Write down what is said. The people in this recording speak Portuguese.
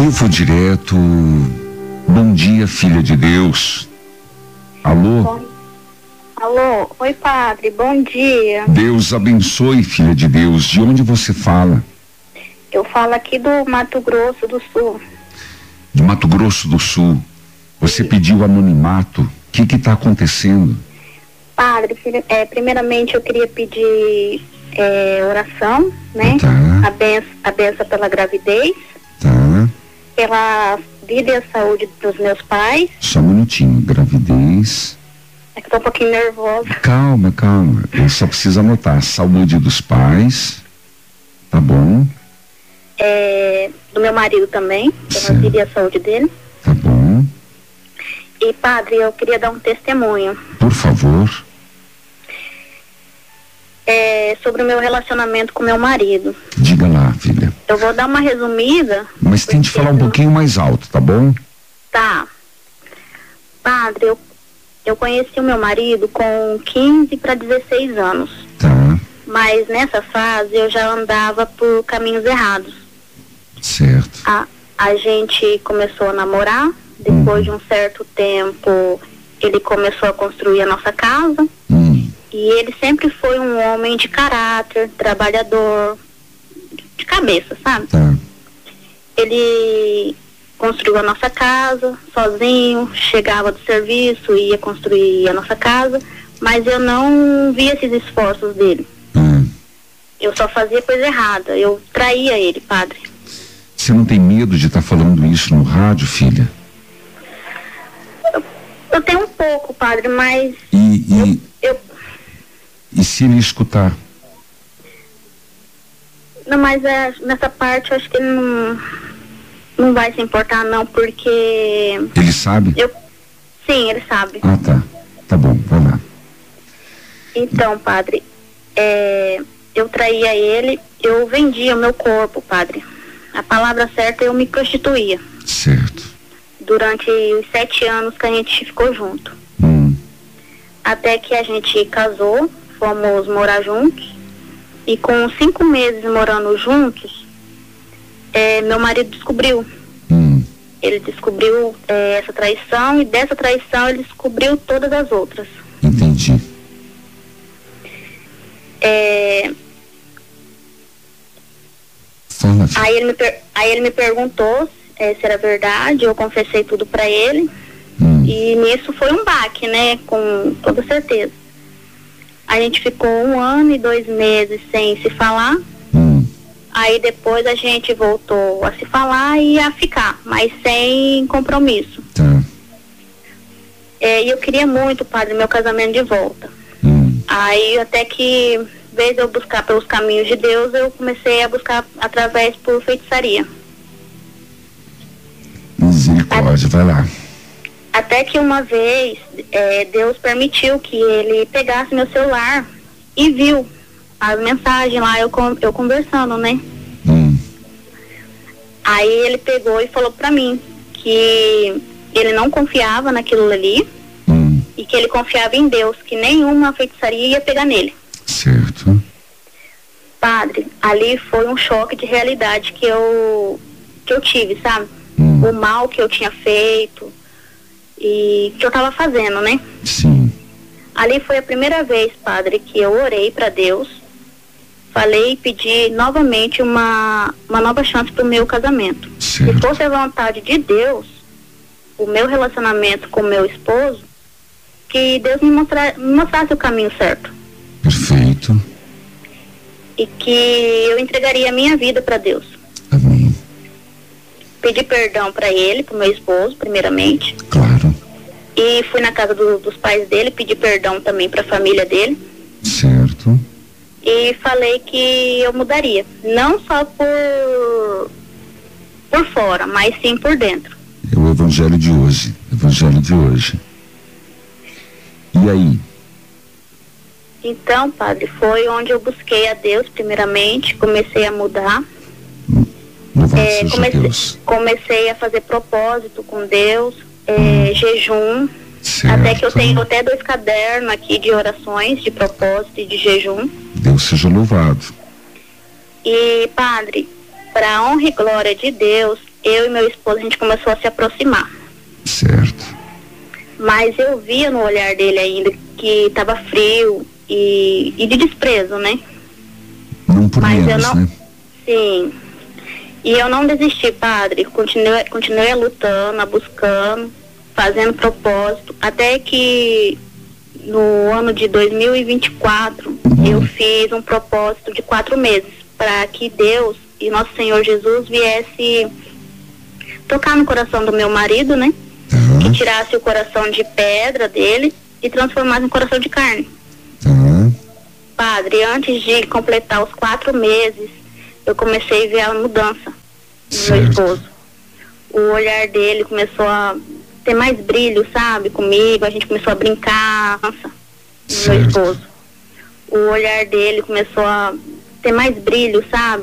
Eu vou direto. Bom dia, filha de Deus. Alô? Alô, oi padre, bom dia. Deus abençoe, filha de Deus. De onde você fala? Eu falo aqui do Mato Grosso do Sul. De Mato Grosso do Sul. Você pediu anonimato. O que está acontecendo? Padre, primeiramente eu queria pedir oração, né? Tá. A benção pela gravidez. Tá. Pela vida e a saúde dos meus pais. Só um minutinho. Gravidez. É que eu tô um pouquinho nervosa. Calma. Eu só preciso anotar. Saúde dos pais. Tá bom. Do meu marido também. Pela vida e a saúde dele. Tá bom. E padre, eu queria dar um testemunho. Por favor. Sobre o meu relacionamento com meu marido. Diga lá, filha. Eu vou dar uma resumida. Mas tente falar um pouquinho mais alto, tá bom? Tá. Padre, eu conheci o meu marido com 15 para 16 anos. Tá. Mas nessa fase eu já andava por caminhos errados. Certo. A gente começou a namorar. Depois de um certo tempo, ele começou a construir a nossa casa. E ele sempre foi um homem de caráter, trabalhador, de cabeça, sabe? Tá. Ele construiu a nossa casa sozinho, chegava do serviço, ia construir a nossa casa, mas eu não via esses esforços dele. Eu só fazia coisa errada, eu traía ele, padre. Você não tem medo de estar falando isso no rádio, filha? Eu tenho um pouco, padre, mas... E se ele escutar? Não, mas nessa parte eu acho que ele não vai se importar não, porque... Ele sabe? Sim, ele sabe. Ah, tá. Tá bom, vai lá. Então, padre, eu traía ele, eu vendia o meu corpo, padre. A palavra certa, eu me prostituía. Certo. Durante os 7 anos que a gente ficou junto. Até que a gente casou, fomos morar juntos. E com 5 meses morando juntos, meu marido descobriu. Ele descobriu essa traição, e dessa traição ele descobriu todas as outras. Entendi. Fala. Aí ele me perguntou se era verdade, eu confessei tudo pra ele. E nisso foi um baque, né? Com toda certeza. A gente ficou 1 ano e 2 meses sem se falar. Aí depois a gente voltou a se falar e a ficar, mas sem compromisso. Tá. E eu queria muito, padre, meu casamento de volta. Aí até que, em vez de eu buscar pelos caminhos de Deus, eu comecei a buscar através por feitiçaria. Misericórdia, vai lá. Até que uma vez, Deus permitiu que ele pegasse meu celular e viu as mensagens lá, eu conversando, né? Aí ele pegou e falou pra mim que ele não confiava naquilo ali e que ele confiava em Deus, que nenhuma feitiçaria ia pegar nele. Certo. Padre, ali foi um choque de realidade que eu tive, sabe? O mal que eu tinha feito e que eu tava fazendo, né? Sim. Ali foi a primeira vez, padre, que eu orei pra Deus, falei e pedi novamente uma nova chance pro meu casamento. Certo. Se fosse a vontade de Deus, o meu relacionamento com meu esposo, que Deus me mostrasse o caminho certo. Perfeito. E que eu entregaria a minha vida pra Deus. Amém. Pedi perdão pra ele, pro meu esposo, primeiramente. Claro. E fui na casa dos pais dele, pedi perdão também pra família dele. Certo. E falei que eu mudaria. Não só por fora, mas sim por dentro. É o evangelho de hoje. Evangelho de hoje. E aí? Então, padre, foi onde eu busquei a Deus primeiramente, comecei a mudar. Comecei a fazer propósito com Deus, jejum. Certo. Até que eu tenho até 2 cadernos aqui de orações, de propósito e de jejum. Deus seja louvado. E, padre, para a honra e glória de Deus, eu e meu esposo, a gente começou a se aproximar. Certo. Mas eu via no olhar dele ainda que estava frio e de desprezo, né? Não por Mas menos, né? Sim. E eu não desisti, padre. Continuei lutando, buscando, fazendo propósito, até que no ano de 2024 eu fiz um propósito de 4 meses para que Deus e nosso Senhor Jesus viesse tocar no coração do meu marido, né? Que tirasse o coração de pedra dele e transformasse em coração de carne. Padre, antes de completar os 4 meses, eu comecei a ver a mudança no meu esposo. O olhar dele começou a ter mais brilho, sabe, comigo. A gente começou a brincar, no meu esposo. O olhar dele começou a ter mais brilho, sabe?